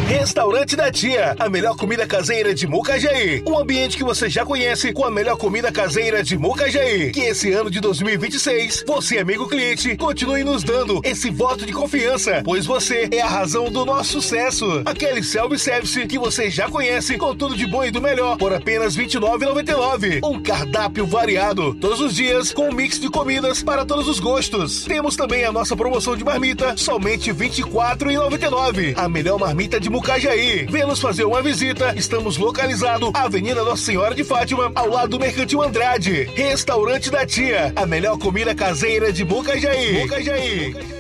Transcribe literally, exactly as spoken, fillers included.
Restaurante da Tia, a melhor comida caseira de Mucajaí. Um ambiente que você já conhece com a melhor comida caseira de Mucajaí. Que esse ano de dois mil e vinte e seis, você, amigo cliente, continue nos dando esse voto de confiança, pois você é a razão do nosso sucesso. Aquele self-service que você já conhece com tudo de bom e do melhor por apenas vinte e nove reais e noventa e nove centavos. Um cardápio variado, todos os dias com um mix de comidas para todos os gostos. Temos também a nossa promoção de marmita, somente vinte e quatro reais e noventa e nove centavos. A melhor marmita de Mucajaí. Venha nos fazer uma visita. Estamos localizados na Avenida Nossa Senhora de Fátima, ao lado do Mercantil Andrade. Restaurante da Tia, a melhor comida caseira de Mucajaí. Mucajaí.